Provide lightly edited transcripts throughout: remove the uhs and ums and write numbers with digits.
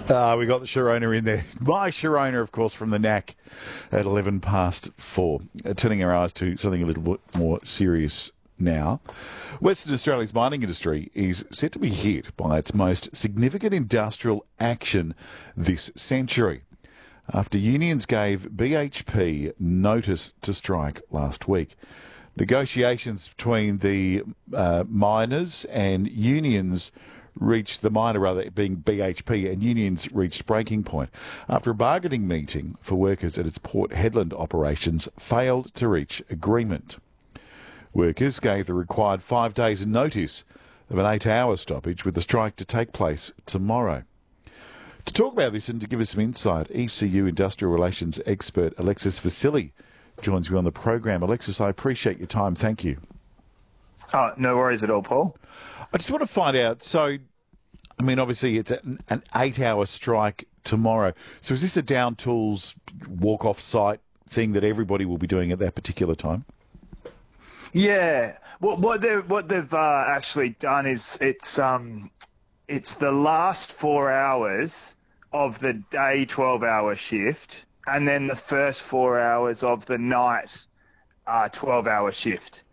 We got the Sharona in there. My Sharona, of course, from the NAC at 11 past 4. Turning our eyes to something a little bit more serious now. Western Australia's mining industry is set to be hit by its most significant industrial action this century, after unions gave BHP notice to strike last week. Negotiations between the miners and unions reached, the miner rather being BHP, and unions reached breaking point after a bargaining meeting for workers at its Port Hedland operations failed to reach agreement. Workers gave the required 5 days notice of an 8-hour stoppage, with the strike to take place tomorrow. To talk about this and to give us some insight, ECU Industrial Relations expert Alexis Vasili joins me on the program. Alexis, I appreciate your time. Thank you. No worries at all, Paul. I just want to find out, so, I mean, obviously it's an 8-hour strike tomorrow. So is this a down tools, walk-off site thing that everybody will be doing at that particular time? Yeah. Well, what they've actually done is it's the last 4 hours of the day 12-hour shift, and then the first 4 hours of the night 12-hour shift.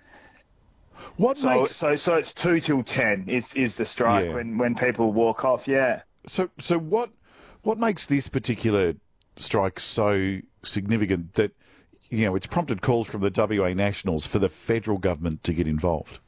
So it's 2 till 10 is the strike, yeah, when people walk off. Yeah. So what makes this particular strike so significant that, you know, it's prompted calls from the WA Nationals for the federal government to get involved?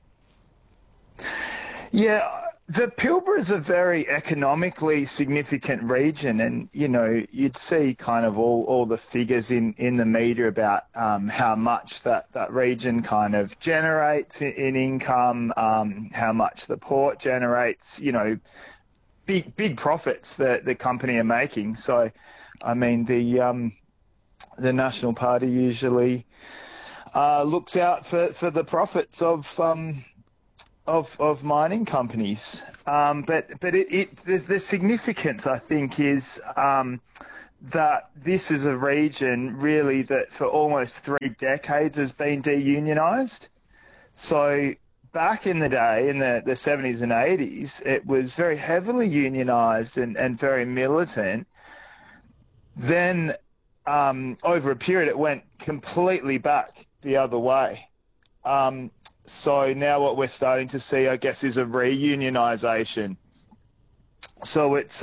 Yeah, the Pilbara is a very economically significant region, and, you know, you'd see kind of all the figures in the media about how much that region kind of generates in income, how much the port generates, you know, big profits that the company are making. So, I mean, the National Party usually looks out for the profits of mining companies, but the significance, I think, is that this is a region really that for almost 3 decades has been deunionised. So back in the day, in the 70s and 80s, it was very heavily unionised and very militant. Then over a period, it went completely back the other way. So now what we're starting to see, I guess, is a reunionisation. So it's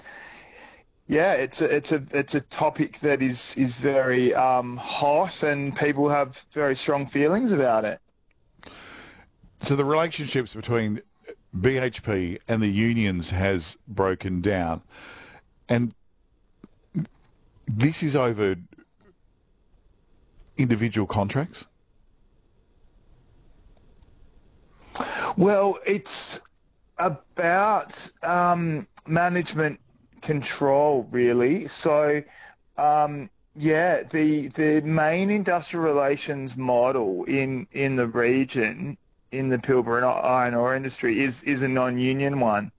it's a topic that is very hot, and people have very strong feelings about it. So the relationships between BHP and the unions has broken down, and this is over individual contracts? Well, it's about management control, really. So, the main industrial relations model in the region, in the Pilbara iron ore industry, is a non-union one.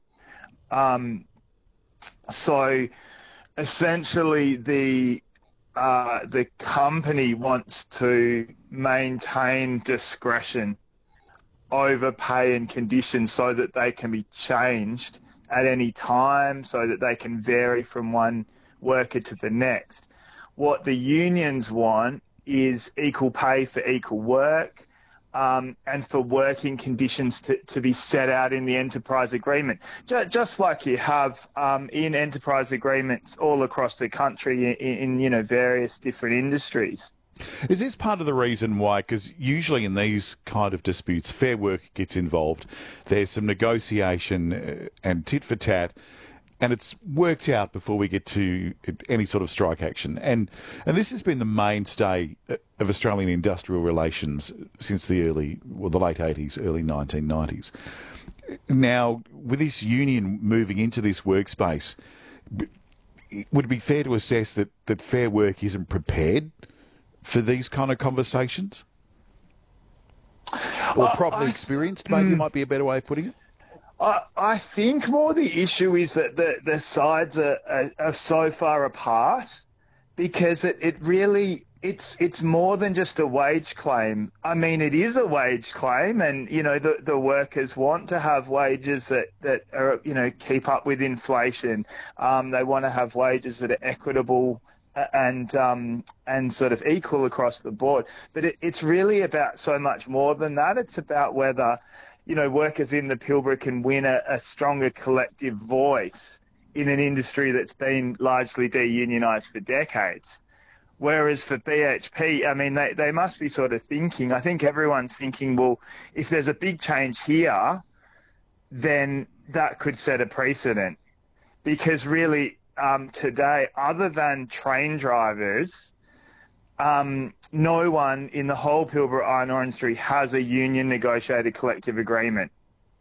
So, essentially, the company wants to maintain discretion over pay and conditions so that they can be changed at any time, so that they can vary from one worker to the next. What the unions want is equal pay for equal work, and for working conditions to be set out in the enterprise agreement, just like you have in enterprise agreements all across the country in various different industries. Is this part of the reason why, because usually in these kind of disputes, Fair Work gets involved, there's some negotiation and tit for tat, and it's worked out before we get to any sort of strike action. And this has been the mainstay of Australian industrial relations since the late 80s, early 1990s. Now, with this union moving into this workspace, would it be fair to assess that Fair Work isn't prepared for these kind of conversations? Or properly experienced, maybe might be a better way of putting it? I think more the issue is that the sides are so far apart, because it really it's more than just a wage claim. I mean, it is a wage claim, and the workers want to have wages that are keep up with inflation. They want to have wages that are equitable and sort of equal across the board. But it's really about so much more than that. It's about whether workers in the Pilbara can win a stronger collective voice in an industry that's been largely deunionised for decades. Whereas for BHP, I mean, they must be sort of thinking, I think everyone's thinking, well, if there's a big change here, then that could set a precedent. Because really, today, other than train drivers, no one in the whole Pilbara iron ore industry has a union negotiated collective agreement.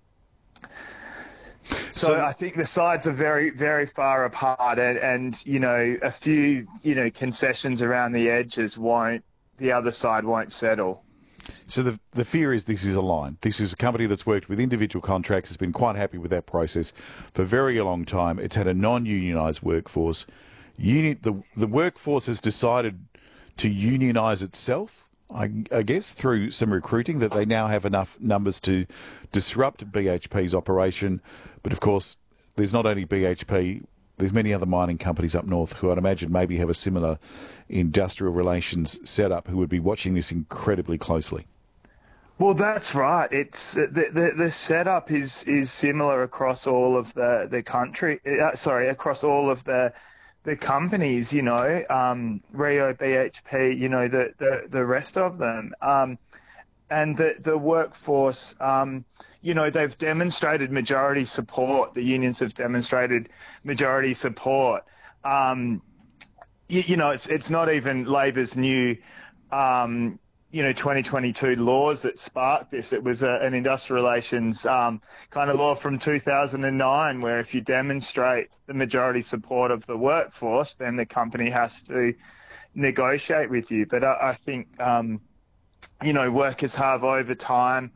So I think the sides are very, very far apart, and a few concessions around the edges the other side won't settle. So the fear is this is a line. This is a company that's worked with individual contracts, has been quite happy with that process for a very long time. It's had a non-unionised workforce. The workforce has decided to unionise itself, I guess, through some recruiting, that they now have enough numbers to disrupt BHP's operation. But of course, there's not only BHP, there's many other mining companies up north who I'd imagine maybe have a similar industrial relations setup who would be watching this incredibly closely. Well, that's right. It's the setup is similar across all of the country. Across all of the companies. Rio, BHP. The rest of them. And the workforce. They've demonstrated majority support. The unions have demonstrated majority support. It's not even Labor's new 2022 laws that sparked this. It was an industrial relations kind of law from 2009, where if you demonstrate the majority support of the workforce, then the company has to negotiate with you. But I think, workers have over time,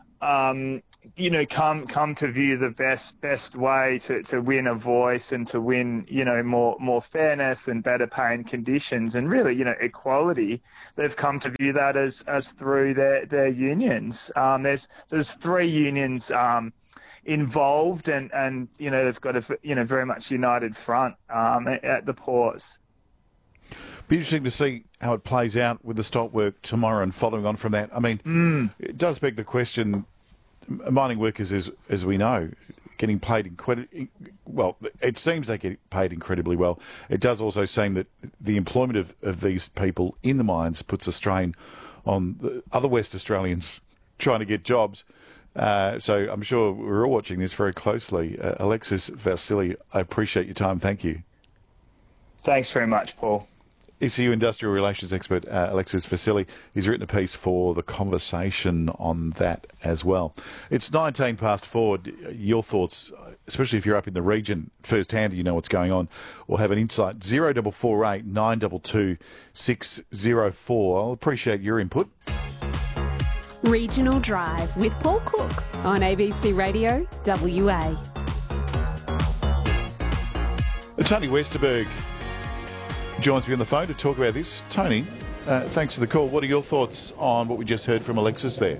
come to view the best way to win a voice and to win, more fairness and better pay and conditions and really, equality. They've come to view that as through their unions. There's 3 unions involved, and they've got a very much united front at the ports. Be interesting to see how it plays out with the stop work tomorrow and following on from that. I mean, It does beg the question. Mining workers, as we know, getting paid well. It seems they get paid incredibly well. It does also seem that the employment of these people in the mines puts a strain on the other West Australians trying to get jobs. So I'm sure we're all watching this very closely. Alexis Vasili, I appreciate your time. Thank you. Thanks very much, Paul. ECU industrial relations expert Alexis Vasili. He's written a piece for The Conversation on that as well. It's 4:19. Your thoughts, especially if you're up in the region firsthand, you know what's going on, or have an insight. 0448 922 604. I'll appreciate your input. Regional Drive with Paul Cook on ABC Radio WA. Tony Westerberg joins me on the phone to talk about this. Tony, thanks for the call. What are your thoughts on what we just heard from Alexis there?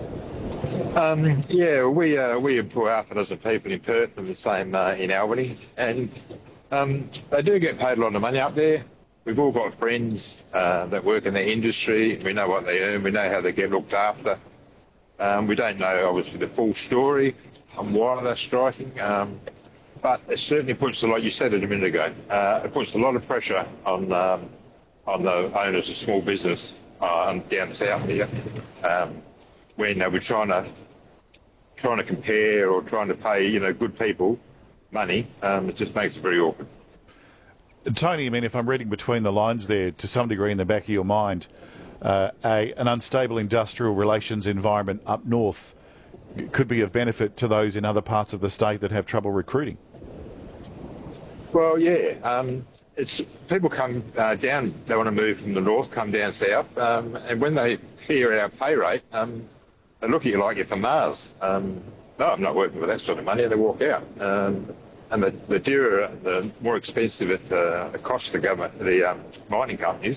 We employ half a dozen people in Perth and the same in Albany, and they do get paid a lot of money up there. We've all got friends that work in the industry. We know what they earn. We know how they get looked after. We don't know, obviously, the full story on why they're striking. But it certainly puts, like you said it a minute ago, it puts a lot of pressure on the owners of small business down south here when we're trying to compare or trying to pay good people money. It just makes it very awkward. Tony, I mean, if I'm reading between the lines there, to some degree in the back of your mind, an unstable industrial relations environment up north could be of benefit to those in other parts of the state that have trouble recruiting. Well, yeah. It's people come down. They want to move from the north, come down south, and when they hear our pay rate, they look at you like you're from Mars. No, I'm not working for that sort of money. They walk out. And the dearer, the more expensive it costs the government, the mining companies,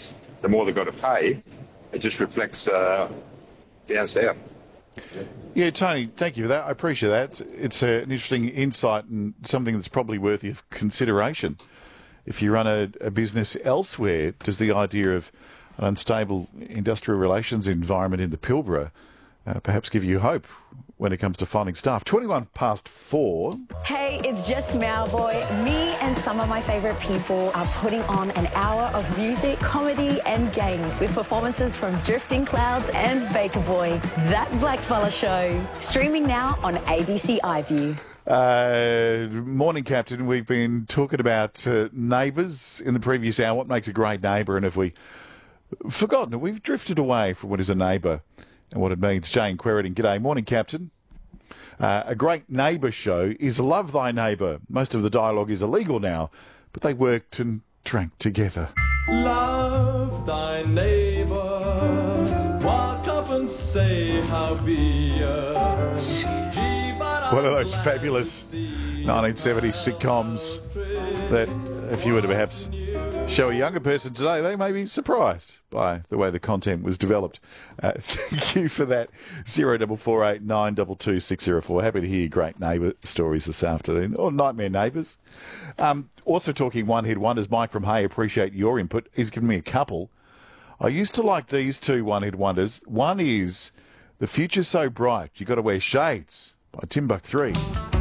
the more they've got to pay, it just reflects down south. Yeah, Tony, thank you for that. I appreciate that. It's an interesting insight and something that's probably worthy of consideration. If you run a business elsewhere, does the idea of an unstable industrial relations environment in the Pilbara perhaps give you hope when it comes to finding staff? 4:21. Hey, it's just Mauboy. Me and some of my favourite people are putting on an hour of music, comedy and games with performances from Drifting Clouds and Baker Boy. That Blackfella Show. Streaming now on ABC iView. Morning, Captain. We've been talking about neighbours in the previous hour. What makes a great neighbour? And have we forgotten it? We've drifted away from what is a neighbour and what it means. Jane Queridan, g'day. Morning, Captain. A great neighbour show is Love Thy Neighbour. Most of the dialogue is illegal now, but they worked and drank together. Love thy neighbour, walk up and say how be ya. One of those fabulous 1970s sitcoms that if you were to perhaps show a younger person today, they may be surprised by the way the content was developed. Thank you for that. 0448 922 604. Happy to hear great neighbour stories this afternoon, or nightmare neighbours. Also talking one-hit wonders, Mike from Hay, appreciate your input. He's given me a couple. I used to like these two one-hit wonders. One is The Future's So Bright, You Got to Wear Shades by Timbuk 3.